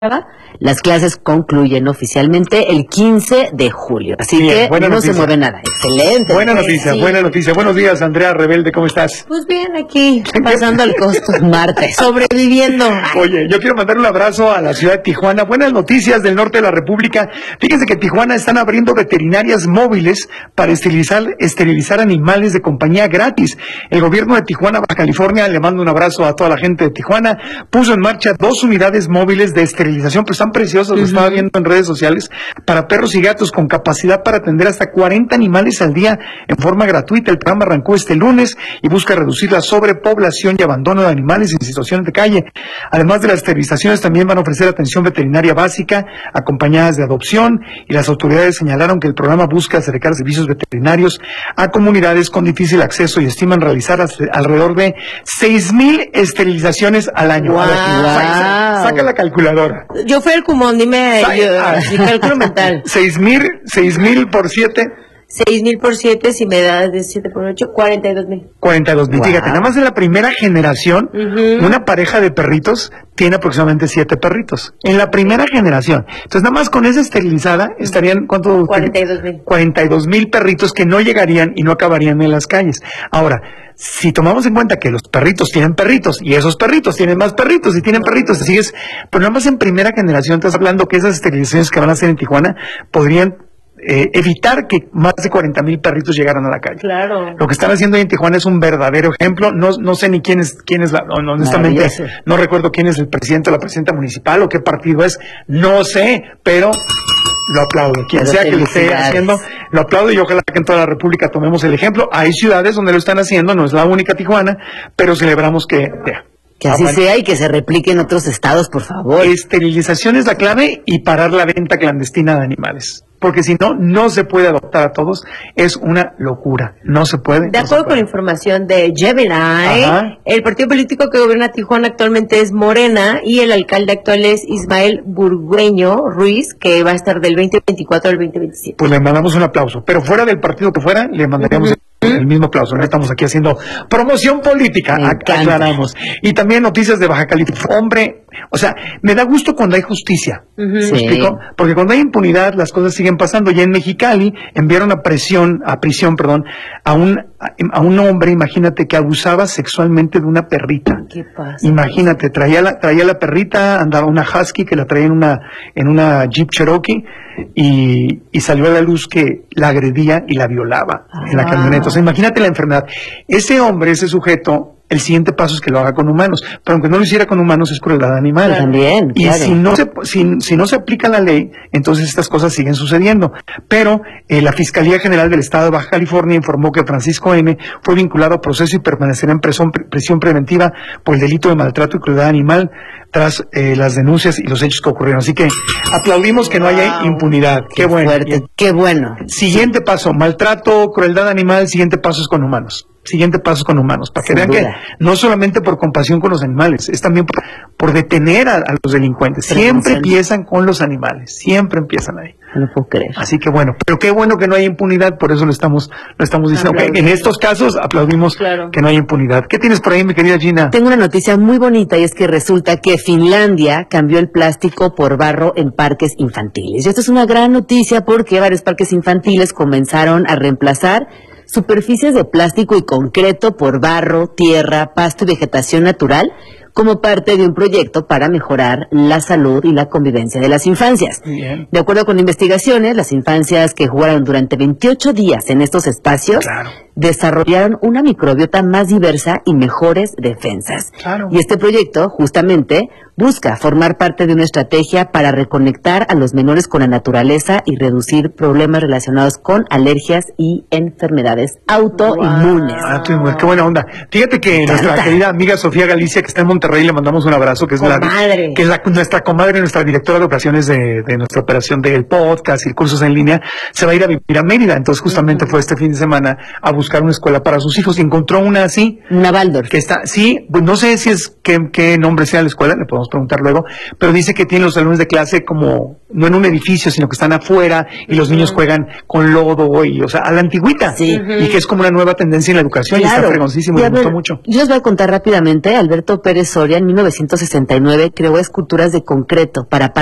Las clases concluyen oficialmente el 15 de julio, así bien, que no noticia. se mueve nada. Excelente. Buena noticia, sí. buena noticia. Buenos días, Andrea Rebelde, ¿cómo estás? Pues bien, aquí pasando el costo martes, sobreviviendo. Oye, yo quiero mandar un abrazo a la ciudad de Tijuana. Buenas noticias del norte de la República. Fíjense que en Tijuana están abriendo veterinarias móviles para esterilizar animales de compañía gratis. El gobierno de Tijuana, Baja California, le mando un abrazo a toda la gente de Tijuana, puso en marcha 2 unidades móviles de esterilización, pues están preciosos, lo estaba viendo en redes sociales, para perros y gatos con capacidad para atender hasta 40 animales al día en forma gratuita. El programa arrancó este lunes y busca reducir la sobrepoblación y abandono de animales en situaciones de calle. Además de las esterilizaciones, también van a ofrecer atención veterinaria básica, acompañadas de adopción, y las autoridades señalaron que el programa busca acercar servicios veterinarios a comunidades con difícil acceso y estiman realizar alrededor de 6,000 esterilizaciones al año. Wow. A ver, saca la calculadora. Yo fui al Cumón, dime, mi cálculo mental. 6,000 por 7. 6,000 por 7, si me das de 7 por 8, 42,000. 42,000. Wow. Fíjate, nada más en la primera generación, una pareja de perritos tiene aproximadamente 7 perritos. En la primera generación. Entonces, nada más con esa esterilizada estarían, ¿cuánto? 42,000. 42,000 perritos que no llegarían y no acabarían en las calles. Ahora, si tomamos en cuenta que los perritos tienen perritos y esos perritos tienen más perritos y tienen perritos, así es, pero nada más en primera generación estás hablando que esas esterilizaciones que van a hacer en Tijuana podrían evitar que más de 40,000 perritos llegaran a la calle. Claro. Lo que están haciendo ahí en Tijuana es un verdadero ejemplo. No sé ni quién es honestamente, no recuerdo quién es el presidente o la presidenta municipal o qué partido es, no sé, pero lo aplaudo. Quien sea que lo esté haciendo, lo aplaudo, y ojalá que en toda la República tomemos el ejemplo. Hay ciudades donde lo están haciendo, no es la única Tijuana, pero celebramos que así sea y que se replique en otros estados, por favor. Esterilización es la clave, y parar la venta clandestina de animales. Porque si no, no se puede adoptar a todos. Es una locura. No se puede. De acuerdo con la información de Gemini, el partido político que gobierna Tijuana actualmente es Morena, y el alcalde actual es Ismael Burgueño Ruiz, que va a estar del 2024 al 2027. Pues le mandamos un aplauso. Pero fuera del partido que fuera, le mandaríamos el mismo aplauso. No estamos aquí haciendo promoción política, aclaramos. Y también noticias de Baja California. Hombre, o sea, me da gusto cuando hay justicia. ¿Me explico? Porque cuando hay impunidad, las cosas siguen pasando. Y en Mexicali enviaron a prisión a un hombre, imagínate, que abusaba sexualmente de una perrita. ¿Qué pasa? Imagínate, traía la perrita, andaba una husky que la traía en una Jeep Cherokee, y salió a la luz que la agredía y la violaba en la camioneta. O sea, imagínate la enfermedad. Ese sujeto, el siguiente paso es que lo haga con humanos, pero aunque no lo hiciera con humanos, es crueldad animal. También, y si no se aplica la ley, entonces estas cosas siguen sucediendo. Pero la Fiscalía General del Estado de Baja California informó que Francisco M. fue vinculado a proceso y permanecerá en prisión preventiva por el delito de maltrato y crueldad animal tras las denuncias y los hechos que ocurrieron. Así que aplaudimos que no haya impunidad. Qué bueno. Fuerte, qué bueno. Siguiente paso, maltrato, crueldad animal. Siguiente paso es con humanos. Para que vean que no solamente por compasión con los animales, es también por detener a los delincuentes. Siempre empiezan con los animales, siempre empiezan ahí. No puedo creer. Así que bueno, pero qué bueno que no haya impunidad, por eso lo estamos diciendo. Okay, en estos casos aplaudimos que no haya impunidad. ¿Qué tienes por ahí, mi querida Gina? Tengo una noticia muy bonita, y es que resulta que Finlandia cambió el plástico por barro en parques infantiles. Y esto es una gran noticia porque varios parques infantiles comenzaron a reemplazar superficies de plástico y concreto por barro, tierra, pasto y vegetación natural, como parte de un proyecto para mejorar la salud y la convivencia de las infancias. Bien. De acuerdo con investigaciones, las infancias que jugaron durante 28 días en estos espacios desarrollaron una microbiota más diversa y mejores defensas. Y este proyecto, justamente, busca formar parte de una estrategia para reconectar a los menores con la naturaleza y reducir problemas relacionados con alergias y enfermedades autoinmunes. Qué buena onda. Fíjate que nuestra querida amiga Sofía Galicia, que está en Monterrey, le mandamos un abrazo, que es nuestra comadre, nuestra directora de operaciones de nuestra operación del podcast y cursos en línea, se va a ir a vivir a Mérida. Entonces justamente fue este fin de semana a buscar una escuela para sus hijos y encontró una así. Una Waldorf. Que está, sí, pues no sé si es qué nombre sea la escuela, le podemos preguntar luego, pero dice que tiene los salones de clase como, no en un edificio, sino que están afuera y los niños juegan con lodo y, o sea, a la antigüita. Sí. Y que es como una nueva tendencia en la educación y está fregoncísimo, me gustó mucho. Yo les voy a contar rápidamente, Alberto Pérez Soria en 1969 creó esculturas de concreto para